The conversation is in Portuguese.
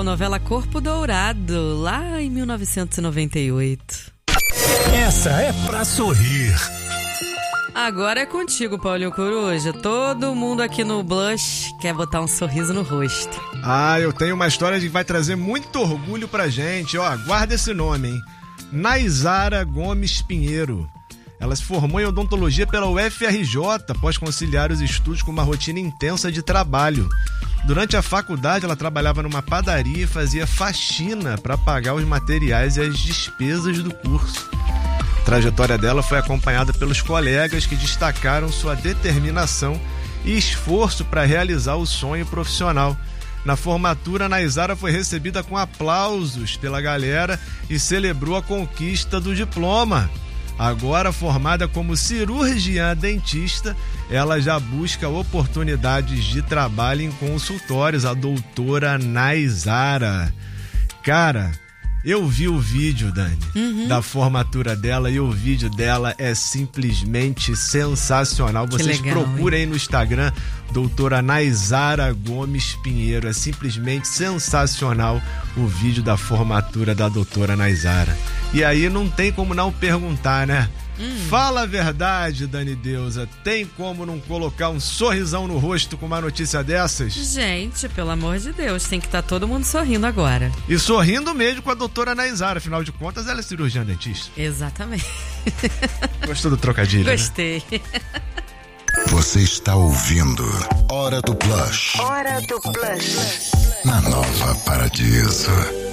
novela Corpo Dourado, lá em 1998. Essa é pra sorrir. Agora é contigo, Paulinho Coruja. Todo mundo aqui no Blush quer botar um sorriso no rosto. Eu tenho uma história que vai trazer muito orgulho pra gente. Guarda esse nome, hein? Naizara Gomes Pinheiro. Ela se formou em odontologia pela UFRJ após conciliar os estudos com uma rotina intensa de trabalho. Durante a faculdade, ela trabalhava numa padaria e fazia faxina para pagar os materiais e as despesas do curso. A trajetória dela foi acompanhada pelos colegas que destacaram sua determinação e esforço para realizar o sonho profissional. Na formatura, Naizara foi recebida com aplausos pela galera e celebrou a conquista do diploma. Agora formada como cirurgiã dentista, ela já busca oportunidades de trabalho em consultórios, a doutora Naizara. Cara, eu vi o vídeo, Dani, da formatura dela, e o vídeo dela é simplesmente sensacional. Vocês procurem aí no Instagram, doutora Naizara Gomes Pinheiro. É simplesmente sensacional o vídeo da formatura da doutora Naizara. E aí não tem como não perguntar, né? Fala a verdade, Dani Deusa. Tem como não colocar um sorrisão no rosto com uma notícia dessas? Gente, pelo amor de Deus, tem que estar todo mundo sorrindo agora. E sorrindo mesmo com a doutora Naizara. Afinal de contas, ela é cirurgiã dentista. Exatamente. Gostou do trocadilho? Gostei. Né? Você está ouvindo Hora do Blush. Hora do Blush. Na Nova Paradiso.